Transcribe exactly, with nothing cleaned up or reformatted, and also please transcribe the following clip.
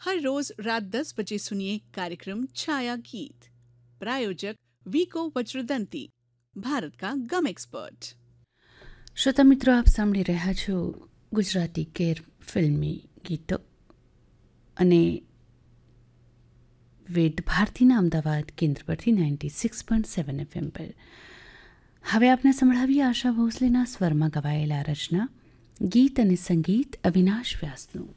हर रोज रात दस बजे सुनिए कार्यक्रम छाया गीत। प्रायोजक વીકો વજ્રદંતી, ભારત કા ગમ એક્સપર્ટ। શ્રોતા મિત્રો, આપ સાંભળી રહ્યા છો ગુજરાતી કેર ફિલ્મી ગીતો અને વેદ ભારતીના અમદાવાદ કેન્દ્ર પરથી ninety six point seven FM પર। હવે આપને સંભળાવીએ આશા ભોસલેના સ્વરમાં ગવાયેલા રચના, ગીત અને સંગીત અવિનાશ વ્યાસનું।